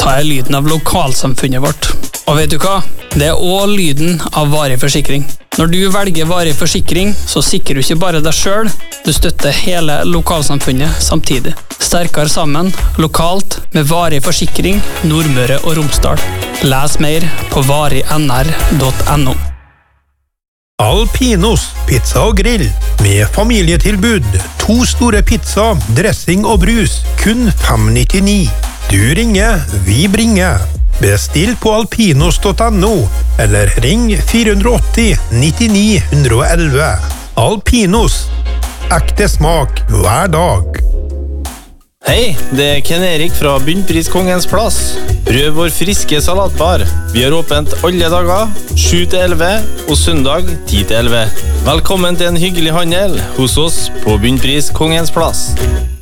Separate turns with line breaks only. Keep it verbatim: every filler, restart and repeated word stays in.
er lyden av lokalsamfunnet vårt. Og vet du hva? Det er også lyden av varig forsikring. Når du velger varig forsikring, så sikrer du ikke bare deg selv, du støtter hele lokalsamfunnet samtidig. Sterkere sammen, lokalt, med varig forsikring, Nordmøre og Romsdal. Les mer på varig n r punktum no.
Alpinos pizza og grill med familietilbud. To store pizza, dressing og brus, kun fem nittini. Du ringer, vi bringer. Bestill på alpinos punktum no eller ring fire åtti nittini ett ett ett. Alpinos. Ekte smak hver dag.
Hei, det er Ken Erik fra Bunnpris Kongens Plass. Prøv vår friske salatbar. Vi har åpent alle dager, sju til elleve, og søndag ti til elleve. Velkommen til en hyggelig handel hos oss på Bunnpris Kongens Plass.